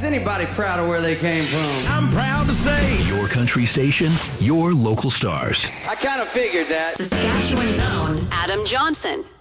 anybody proud of where they came from? I'm proud to say. Your country station, your local stars. I kind of figured that. Saskatchewan's own Adam Johnson.